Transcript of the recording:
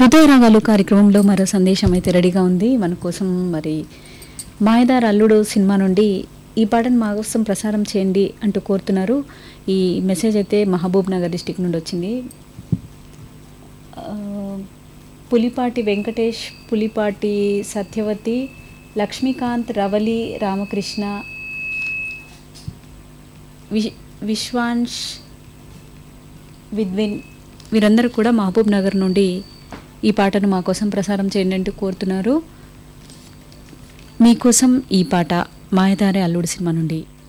హృదయ రాగాలు కార్యక్రమంలో మరో సందేశం అయితే రెడీగా ఉంది మన కోసం. మరి మాయదార్ అల్లుడు సినిమా నుండి ఈ పాటను మా కోసం ప్రసారం చేయండి అంటూ కోరుతున్నారు. ఈ మెసేజ్ అయితే మహబూబ్ నగర్ డిస్టిక్ నుండి వచ్చింది. పులిపాటి వెంకటేష్, పులిపాటి సత్యవతి, లక్ష్మీకాంత్, రవలి, రామకృష్ణ, విశ్వాంష్, విద్విన్ వీరందరూ కూడా మహబూబ్ నగర్ నుండి ఈ పాటను మా కోసం ప్రసారం చేయండి అంటూ కోరుతున్నారు. మీకోసం ఈ పాట మాయదారి అల్లుడు సినిమా నుండి.